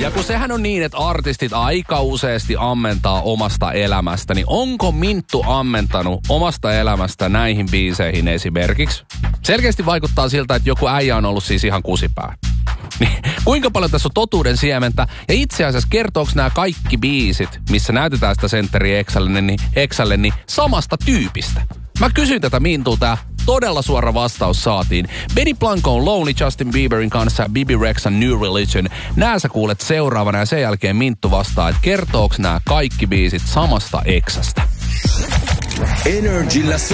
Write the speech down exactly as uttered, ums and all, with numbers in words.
Ja kun sehän on niin, että artistit aika useasti ammentaa omasta elämästä, niin onko Minttu ammentanut omasta elämästä näihin biiseihin esimerkiksi? Selkeästi vaikuttaa siltä, että joku äijä on ollut siis ihan kusipää. Niin, kuinka paljon tässä on totuuden siementä? Ja itse asiassa kertooks nämä kaikki biisit, missä näytetään sitä Sentteri Exalle, niin, Exalle, niin samasta tyypistä? Mä kysyin tätä Mintulta ja todella suora vastaus saatiin. Benny Blanco on Lonely Justin Bieberin kanssa ja Bibi Rexhan New Religion. Nää sä kuulet seuraavana ja sen jälkeen Minttu vastaa, että kertooks nämä kaikki biisit samasta Exasta. Energillä